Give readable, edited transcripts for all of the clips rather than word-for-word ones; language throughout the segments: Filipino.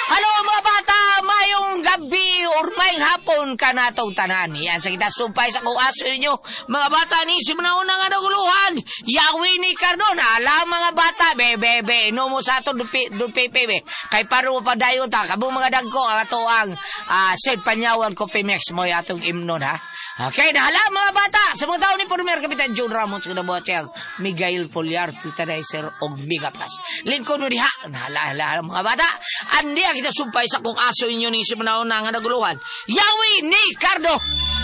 Halo mga bata, mayong gabi or mayong hapon ka na itong tanan. Yan sa kita sumpay sa kung aso ninyo. Mga bata ni simanahon na nga naguluhan. Yawi ni Cardon, alam mga bata, bebe, no mo sa ito dupi, kay paro pa dayo ta, kabong mga dagko, ang ato ang Sir Panyawan Coffee Mix mo atong imnon ha. Okay, nahala mga bata, sa mga tao ni Premier Kapitan John Ramos, kinabuhat siyang Miguel Foliar, Filterizer, o Mega Plus. Lingkod mo diha, nahala mga bata, andi ang kita sumpay sa kung aso inyo ni simanahon na nga naguluhan. Yawi ni Cardo!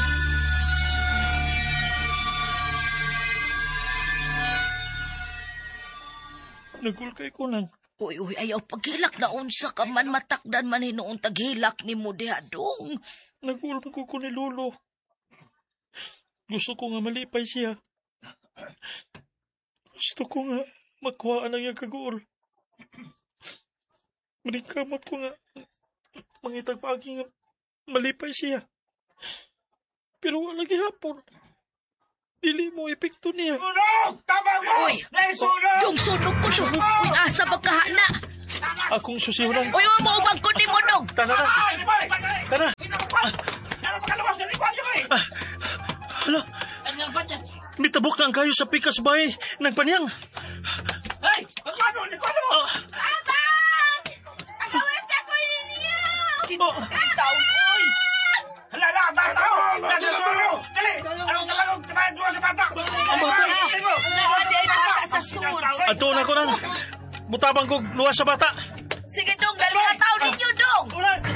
Nagulkay ko lang. Uy, ayaw paghilak na unsa ka man matakdan man hinoong taghilak ni mo dihadong. Nagulkay ko ni Lolo. Gusto ko nga malipay siya. Gusto ko nga makuhaan ang iyang kagool. Manikamot ko nga mangitag paagi nga malipay siya. Pero wala gihapon. Dili mo epekto niya. Sunog! Tama mo! Uy! Sunog! Yung sunog ko to. Uy, asa magkahana. Akong susiwlan. Uy, maubag ko ni mo, dog. Tana na. Tana. Hala. Mitabok na ang kayo sa pikas bay. Nagpanyang. Hey! Ano? Abang! Agawin sa ko ninyo! Oh. Uy! Hala, bata! Nasa sunog! Dali! Anong talagog? Tabayan doon sa bata! Ang bata. Ay, bata sa sur. Ato na ko nan. Butabang ko luwas sa bata. Sige, dong. Dali ka tao ninyo, dong.